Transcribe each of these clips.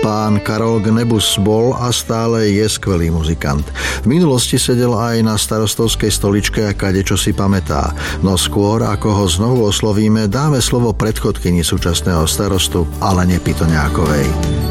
Pán Karol Gnebus bol a stále je skvelý muzikant. V minulosti sedel aj na starostovskej stoličke a kadečo si pamätá. No skôr, ako ho znovu oslovíme, dáme slovo predchodkyni súčasného starostu Alene Pitoňákovej.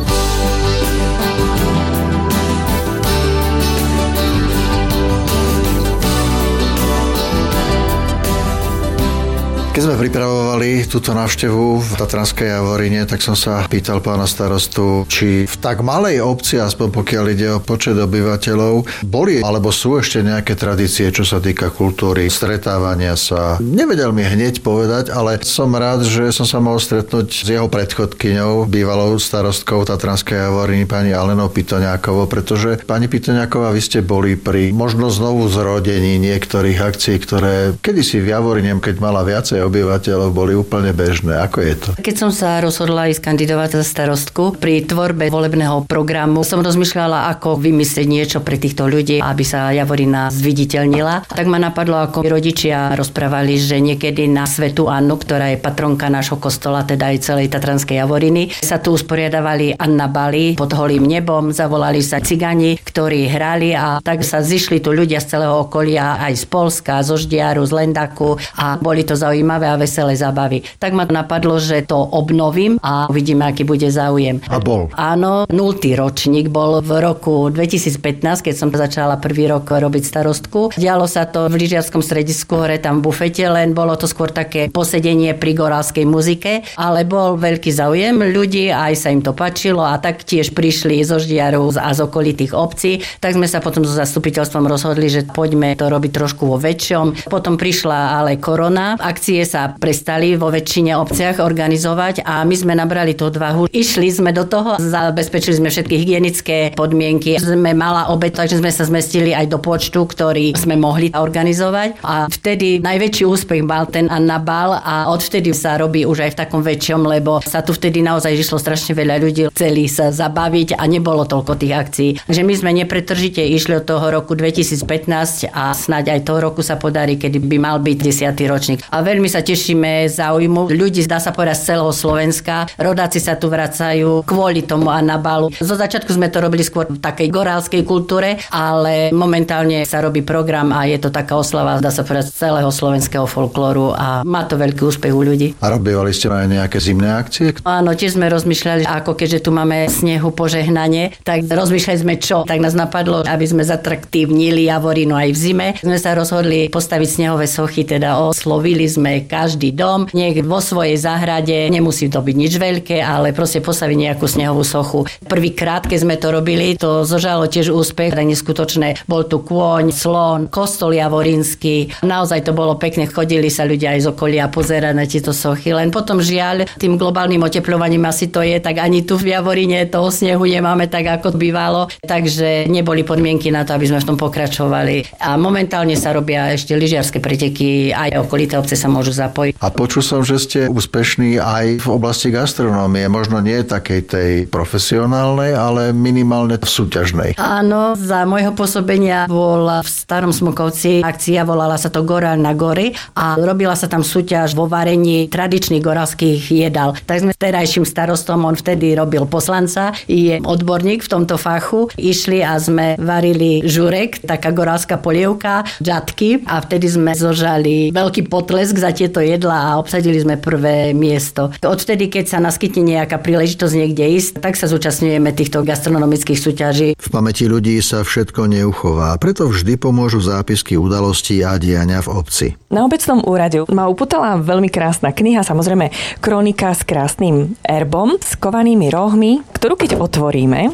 Keď sme pripravovali túto návštevu v Tatranskej Javorine, tak som sa pýtal pána starostu, či v tak malej obci, aspoň pokiaľ ide o počet obyvateľov, boli alebo sú ešte nejaké tradície, čo sa týka kultúry, stretávania sa. Nevedel mi hneď povedať, ale som rád, že som sa mohol stretnúť s jeho predchodkyňou, bývalou starostkou Tatranskej Javoriny, pani Alenou Pitoňákovou, pretože pani Pitoňáková, vy ste boli pri možno znovu zrodení niektorých akcií, ktoré kedysi v Javorine, keď mala viacej obyvateľov, boli úplne bežné. Ako je to? Keď som sa rozhodla ísť kandidovať za starostku, pri tvorbe volebného programu som rozmýšľala, ako vymyslieť niečo pre týchto ľudí, aby sa Javorina zviditeľnila. Tak ma napadlo, ako rodičia rozprávali, že niekedy na Svätú Annu, ktorá je patronka nášho kostola, teda aj celej Tatranskej Javoriny, sa tu usporiadavali Annabály pod holým nebom, zavolali sa cigani, ktorí hrali a tak sa zišli tu ľudia z celého okolia, aj z Polska, zo Ždiaru, z Lendaku a boli to zaujímavé a veselé zábavy. Tak ma napadlo, že to obnovím a uvidíme, aký bude záujem. A bol? Áno, 0. ročník bol v roku 2015, keď som začala prvý rok robiť starostku. Dialo sa to v lyžiarskom stredisku hore tam v bufete, len bolo to skôr také posedenie pri gorálskej muzike, ale bol veľký záujem ľudí, aj sa im to páčilo a tak tiež prišli zo Ždiaru a z okolitých obcí. Tak sme sa potom so zastupiteľstvom rozhodli, že poďme to robiť trošku vo väčšom. Potom prišla ale korona. Akcie sa prestali vo väčšine obciach organizovať a my sme nabrali tú odvahu. Išli sme do toho, zabezpečili sme všetky hygienické podmienky. Sme malá obeť, takže sme sa zmestili aj do počtu, ktorý sme mohli organizovať. A vtedy najväčší úspech mal ten Annabál a odvtedy sa robí už aj v takom väčšom, lebo sa tu vtedy naozaj išlo strašne veľa ľudí, chceli sa zabaviť a nebolo toľko tých akcií. Takže my sme nepretržite išli od toho roku 2015 a snáď aj toho roku sa podarí, kedy by mal byť 10. ročník. A veľmi sa tešíme záujmu ľudí, dá sa povedať, z celého Slovenska. Rodáci sa tu vracajú kvôli tomu Annabálu. Zo začiatku sme to robili skôr v takej gorálskej kultúre, ale momentálne sa robí program a je to taká oslava, dá sa povedať, celého slovenského folklóru a má to veľký úspech u ľudí. A robívali ste aj nejaké zimné akcie? Áno, tiež sme rozmýšľali, ako keďže tu máme snehu požehnanie, tak rozmýšľali sme čo. Tak nás napadlo, aby sme zatraktívnili Javorinu aj v zime. Sme sa rozhodli postaviť snehové sochy, teda oslovili sme každý dom, nech vo svojej záhrade, nemusí to byť nič veľké, ale proste postaviť nejakú snehovú sochu. Prvýkrát, keď sme to robili, to zožalo tiež úspech, tak neskutočné. Bol tu kôň, slon, kostol javorínsky. Naozaj to bolo pekné, chodili sa ľudia aj z okolia pozerať na tieto sochy. Len potom žiaľ, tým globálnym oteplovaním asi to je, tak ani tu v Javorine toho snehu nemáme tak, ako bývalo. Takže neboli podmienky na to, aby sme v tom pokračovali. A momentálne sa robia ešte lyžiarske preteky, aj okolité obce sa môžu zapojiť. A počul som, že ste úspešní aj v oblasti gastronómie. Možno nie takej tej profesionálnej, ale minimálne v súťažnej. Áno, za môjho pôsobenia bola v Starom Smokovci akcia, volala sa to Gorál na gory a robila sa tam súťaž vo varení tradičných gorálskych jedál. Tak sme terajším starostom, on vtedy robil poslanca, je odborník v tomto fachu. Išli a sme varili žurek, taká gorálska polievka, džatky a vtedy sme zožali veľký potlesk za tieto jedlá a obsadili sme prvé miesto. Odvtedy, keď sa naskytne nejaká príležitosť niekde ísť, tak sa zúčastňujeme týchto gastronomických súťaží. V pamäti ľudí sa všetko neuchová, preto vždy pomôžu zápisky udalostí a diania v obci. Na obecnom úrade ma upútala veľmi krásna kniha, samozrejme kronika s krásnym erbom, s kovanými rohmi, ktorú keď otvoríme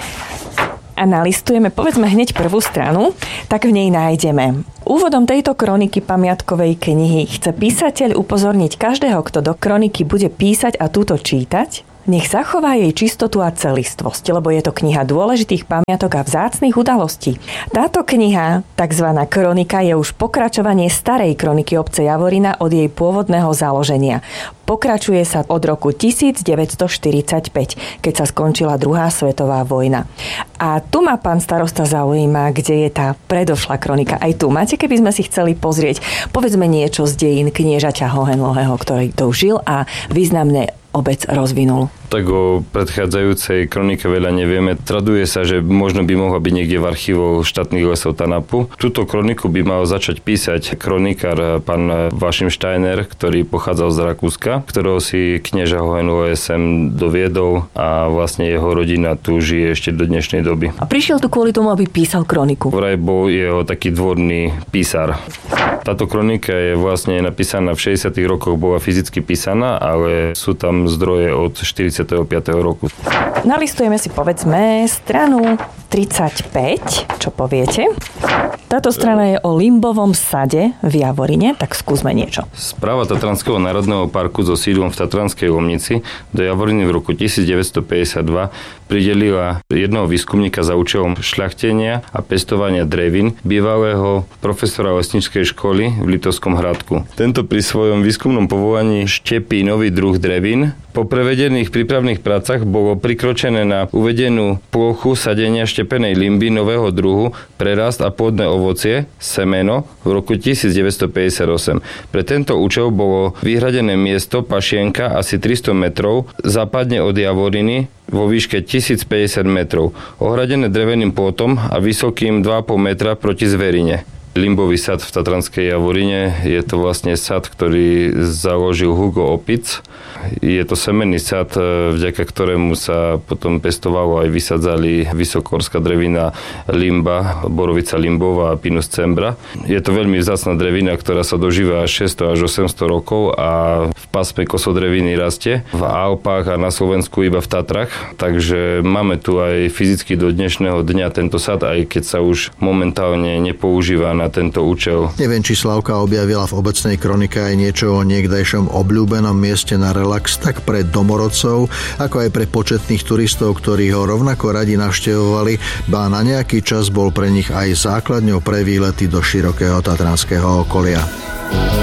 a nalistujeme, povedzme hneď prvú stranu, tak v nej nájdeme. Úvodom tejto kroniky pamiatkovej knihy chce písateľ upozorniť každého, kto do kroniky bude písať a túto čítať, nech zachová jej čistotu a celistvosť, lebo je to kniha dôležitých pamiatok a vzácnych udalostí. Táto kniha, takzvaná kronika, je už pokračovanie starej kroniky obce Javorina od jej pôvodného založenia. Pokračuje sa od roku 1945, keď sa skončila druhá svetová vojna. A tu ma pán starosta zaujíma, kde je tá predošlá kronika. Aj tu máte, keby sme si chceli pozrieť, povedzme niečo z dejín kniežaťa Hohenlohého, ktorý tu žil a významne obec rozvinul. Tak o predchádzajúcej kronike veľa nevieme. Traduje sa, že možno by mohla byť niekde v archívoch štátnych lesov Tanapu. Túto kroniku by mal začať písať kronikár pán Vašim Steiner, ktorý pochádzal z Rakúska, ktorého si knieža Hohenlohe sem doviedol a vlastne jeho rodina tu žije ešte do dnešnej doby. A prišiel tu kvôli tomu, aby písal kroniku. Vraj bol jeho taký dvorný písar. Táto kronika je vlastne napísaná v 60. rokoch, bola fyzicky písaná, ale sú tam zdroje od 45. roku. Nalistujeme si, povedzme, stranu 35, čo poviete? Táto strana je o limbovom sade v Javorine, tak skúsme niečo. Správa Tatranského národného parku so sídlom v Tatranskej Lomnici do Javoriny v roku 1952 pridelila jednoho výskumníka za účelom šľachtenia a pestovania drevín bývalého profesora lesníckej školy v Litovskom Hradku. Tento pri svojom výskumnom povolaní štepí nový druh drevín. Po prevedených prípravných prácach bolo prikročené na uvedenú plochu sadenia štepenej limby nového druhu prerast a pôdne ovocie, semeno, v roku 1958. Pre tento účel bolo vyhradené miesto pašienka asi 300 metrov západne od Javoriny vo výške 1050 metrov, ohradené dreveným plotom a vysokým 2,5 metra proti zverine. Limbový sad v Tatranskej Javorine je to vlastne sad, ktorý založil Hugo Opic. Je to semenný sad, vďaka ktorému sa potom pestovalo aj vysadzali vysokohorská drevina limba, borovica limbová a Pinus cembra. Je to veľmi vzácna drevina, ktorá sa dožíva až 600 až 800 rokov a v pásme kosodreviny rastie. V Alpách a na Slovensku iba v Tatrach. Takže máme tu aj fyzicky do dnešného dňa tento sad, aj keď sa už momentálne nepoužíva na tento účel. Neviem, či Slavka objavila v obecnej kronike aj niečo o niekdajšom obľúbenom mieste na relax, tak pre domorodcov, ako aj pre početných turistov, ktorí ho rovnako radi navštevovali, ba na nejaký čas bol pre nich aj základňou pre výlety do širokého tatranského okolia.